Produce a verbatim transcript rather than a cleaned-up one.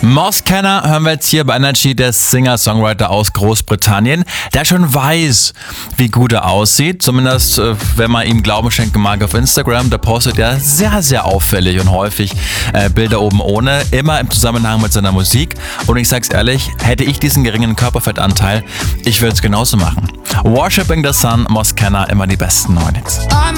Moss Kenner hören wir jetzt hier bei Energy, der Singer-Songwriter aus Großbritannien, der schon weiß, wie gut er aussieht. Zumindest, äh, wenn man ihm Glauben schenken mag auf Instagram. Da postet er sehr, sehr auffällig und häufig äh, Bilder oben ohne, immer im Zusammenhang mit seiner Musik. Und ich sag's ehrlich, hätte ich diesen geringen Körperfettanteil, ich würde es genauso machen. Worshipping the Sun, Moss Kenner, immer die besten neuen Hits.